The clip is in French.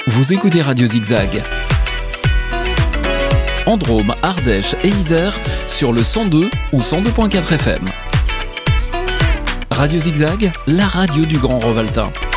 Vous écoutez Radio Zigzag. En Drôme, Ardèche et Isère sur le 102 ou 102.4 FM. Radio Zigzag, la radio du Grand Rovaltain.